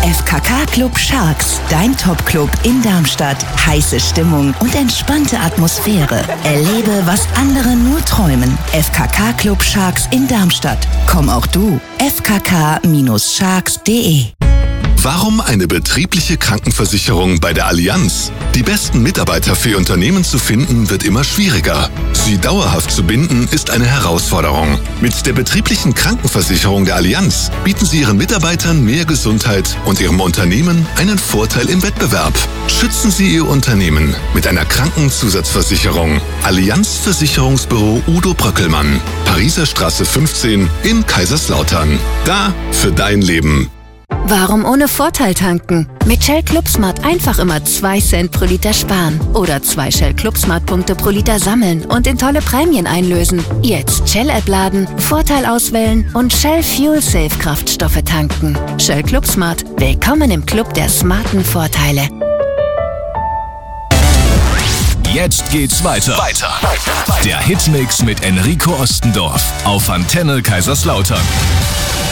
FKK Club Sharks, dein Top-Club in Darmstadt. Heiße Stimmung und entspannte Atmosphäre. Erlebe, was andere nur träumen. FKK Club Sharks in Darmstadt. Komm auch du. fkk-sharks.de. Warum eine betriebliche Krankenversicherung bei der Allianz? Die besten Mitarbeiter für Ihr Unternehmen zu finden, wird immer schwieriger. Sie dauerhaft zu binden, ist eine Herausforderung. Mit der betrieblichen Krankenversicherung der Allianz bieten Sie Ihren Mitarbeitern mehr Gesundheit und Ihrem Unternehmen einen Vorteil im Wettbewerb. Schützen Sie Ihr Unternehmen mit einer Krankenzusatzversicherung. Allianz Versicherungsbüro Udo Bröckelmann, Pariser Straße 15 in Kaiserslautern. Da für dein Leben. Warum ohne Vorteil tanken? Mit Shell ClubSmart einfach immer 2 Cent pro Liter sparen. Oder 2 Shell ClubSmart-Punkte pro Liter sammeln und in tolle Prämien einlösen. Jetzt Shell-App laden, Vorteil auswählen und Shell Fuel Safe Kraftstoffe tanken. Shell ClubSmart. Willkommen im Club der smarten Vorteile. Jetzt geht's weiter. Der Hitmix mit Enrico Ostendorf auf Antenne Kaiserslautern.